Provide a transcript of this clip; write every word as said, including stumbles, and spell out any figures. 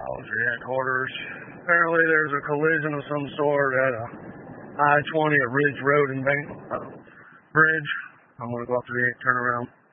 Policy headquarters. Apparently there's a collision of some sort at a I twenty at Ridge Road and Bank uh, Bridge. I'm going to go up to the turn around.